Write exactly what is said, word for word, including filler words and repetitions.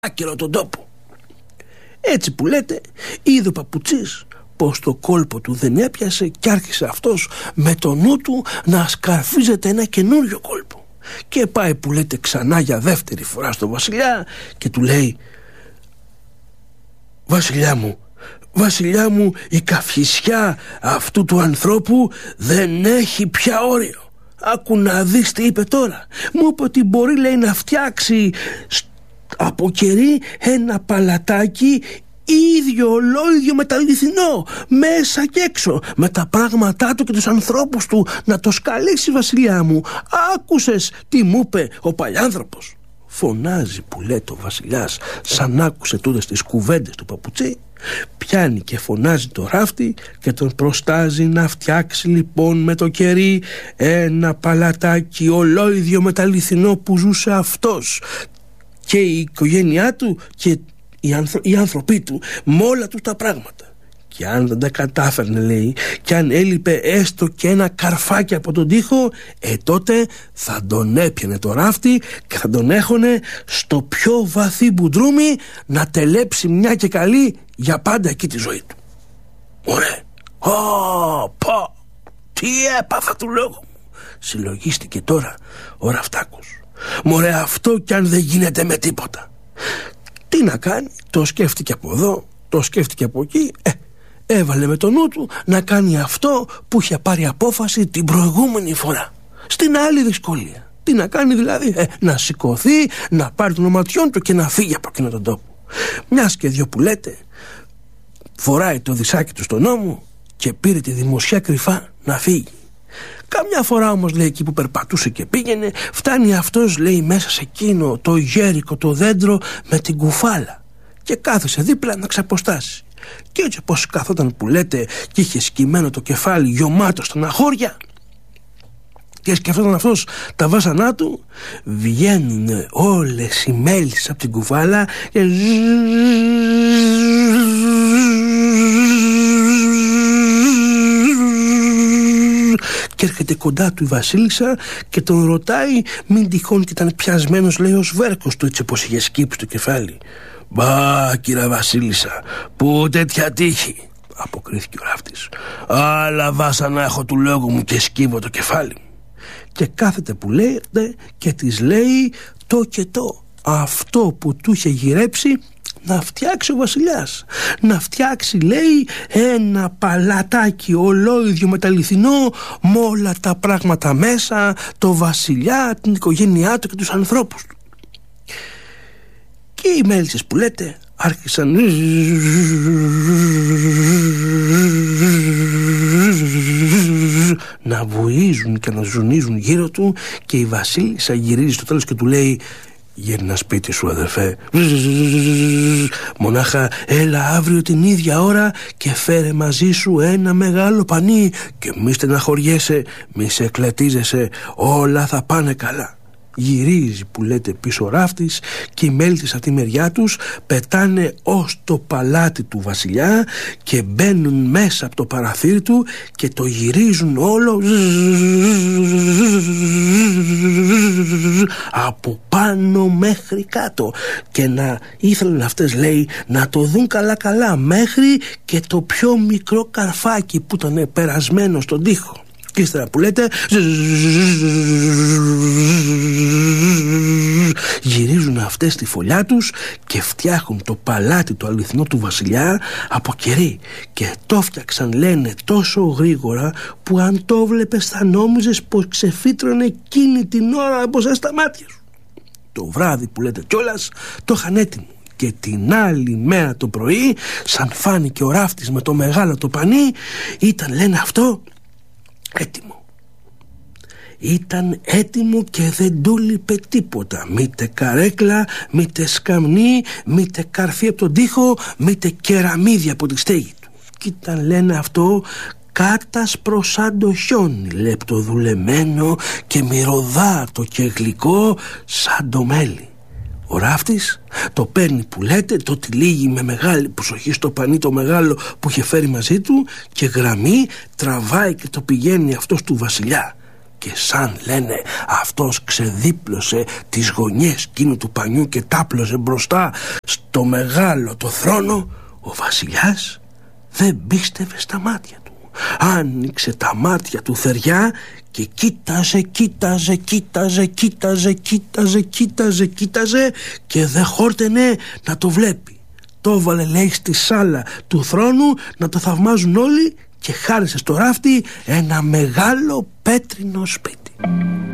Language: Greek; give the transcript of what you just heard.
άκυρο τον τόπο. Έτσι που λέτε, είδε ο παπουτσής πως το κόλπο του δεν έπιασε και άρχισε αυτός με το νου του να σκαρφίζεται ένα καινούριο κόλπο. Και πάει που λέτε ξανά για δεύτερη φορά στο βασιλιά και του λέει: «Βασιλιά μου, βασιλιά μου, η καυχησιά αυτού του ανθρώπου δεν έχει πια όριο. Άκου να δεις τι είπε τώρα. Μου είπε ότι μπορεί, λέει, να φτιάξει από κερί ένα παλατάκι ίδιο ολόιδιο μεταλλιθινό, μέσα και έξω, με τα πράγματά του και τους ανθρώπους του, να το σκαλίσει, βασιλιά μου. Άκουσες τι μου είπε ο παλιάνθρωπος?» Φωνάζει που λέει το βασιλιάς, σαν άκουσε τούτες τις κουβέντες του παπουτσί. Πιάνει και φωνάζει το ράφτη και τον προστάζει να φτιάξει λοιπόν με το κερί ένα παλατάκι ολόιδιο μεταλλιθινό που ζούσε αυτός και η οικογένειά του και οι, άνθρω... οι άνθρωποι του με όλα τους τα πράγματα. Και αν δεν τα κατάφερνε, λέει, και αν έλειπε έστω και ένα καρφάκι από τον τοίχο, ε τότε θα τον έπιανε το ράφτη και θα τον έχωνε στο πιο βαθύ μπουντρούμι να τελέψει μια και καλή για πάντα εκεί τη ζωή του. Ωραία. Ω, πω, τι έπαθα του λόγου μου, συλλογίστηκε τώρα ο ραφτάκος. Μωρέ, αυτό κι αν δεν γίνεται με τίποτα. Τι να κάνει, το σκέφτηκε από εδώ, το σκέφτηκε από εκεί, ε, έβαλε με το νου του να κάνει αυτό που είχε πάρει απόφαση την προηγούμενη φορά. Στην άλλη δυσκολία. Τι να κάνει δηλαδή, ε, να σηκωθεί, να πάρει τον οματιόν του και να φύγει από εκείνο τον τόπο. Μιας και δυο που λέτε, φοράει το δισάκι του στον ώμο και πήρε τη δημοσιά κρυφά να φύγει. Καμιά φορά όμως, λέει, εκεί που περπατούσε και πήγαινε, φτάνει αυτός, λέει, μέσα σε εκείνο το γέρικο το δέντρο με την κουφάλα και κάθεσε δίπλα να ξαποστάσει. Και έτσι πως καθόταν που λέτε και είχε σκυμμένο το κεφάλι γιωμάτο στα αχώρια και σκεφτόταν αυτός τα βάσανά του, βγαίνουν όλες οι μέλισσες από την κουφάλα και και έρχεται κοντά του η βασίλισσα και τον ρωτάει μην τυχόν και ήταν πιασμένος, λέει, ο σβέρκος του, έτσι πως είχε σκύψει το κεφάλι. «Μπα, κύρα βασίλισσα, που τέτοια τύχη», αποκρίθηκε ο ράφτης. «Άλλα βάσανα έχω του λόγου μου και σκύβω το κεφάλι μου». Και κάθεται που λέτε και της λέει το και το, αυτό που του είχε γυρέψει να φτιάξει ο βασιλιάς. Να φτιάξει, λέει, ένα παλατάκι ολόιδιο μεταλλιθινό με όλα τα πράγματα μέσα, το βασιλιά, την οικογένειά του και τους ανθρώπους του. Και οι μέλισσες που λέτε άρχισαν να βουίζουν και να ζουνίζουν γύρω του και η βασίλισσα γυρίζει στο τέλος και του λέει: «Γύρνα σπίτι σου, αδερφέ, μονάχα έλα αύριο την ίδια ώρα και φέρε μαζί σου ένα μεγάλο πανί και μη στεναχωριέσαι, μη σε κλετίζεσαι, όλα θα πάνε καλά». Γυρίζει που λέτε πίσω ο ράφτης και οι μέλισσες από τη μεριά τους πετάνε ως το παλάτι του βασιλιά και μπαίνουν μέσα από το παραθύρι του και το γυρίζουν όλο από πάνω μέχρι κάτω και να ήθελαν αυτές, λέει, να το δουν καλά καλά μέχρι και το πιο μικρό καρφάκι που ήταν περασμένο στον τοίχο. Και ύστερα που λέτε γυρίζουν αυτές τη φωλιά τους και φτιάχνουν το παλάτι το αληθινό του βασιλιά από κερί και το φτιάξαν, λένε, τόσο γρήγορα που αν το βλέπες θα νόμιζες πως ξεφύτρωνε εκείνη την ώρα μπροστά στα μάτια σου. Το βράδυ που λέτε κιόλας το είχαν έτοιμο και την άλλη μέρα το πρωί, σαν φάνηκε ο ράφτης με το μεγάλο το πανί, ήταν, λένε, αυτό έτοιμο. Ήταν έτοιμο και δεν του λείπε τίποτα. Μήτε καρέκλα, μήτε σκαμνί, μήτε καρφί από τον τοίχο, μήτε κεραμίδια από τη στέγη του. Κι ήταν, λένε, αυτό κάτασπρο σαν το χιόνι, λεπτοδουλεμένο και μυρωδάτο και γλυκό σαν το μέλι. Ο ράφτης το παίρνει που λέτε, το τυλίγει με μεγάλη προσοχή στο πανί το μεγάλο που είχε φέρει μαζί του και γραμμή τραβάει και το πηγαίνει αυτός του βασιλιά. και σαν λένε αυτός ξεδίπλωσε τις γωνιές εκείνου του πανιού και τάπλωσε μπροστά στο μεγάλο το θρόνο, ο βασιλιάς δεν πίστευε στα μάτια του. Άνοιξε τα μάτια του θεριά και κοίταζε, κοίταζε, κοίταζε, κοίταζε, κοίταζε, κοίταζε, κοίταζε και δεν χόρτενε να το βλέπει. Το έβαλε, λέει, στη σάλα του θρόνου να το θαυμάζουν όλοι και χάρισε στο ράφτη ένα μεγάλο πέτρινο σπίτι.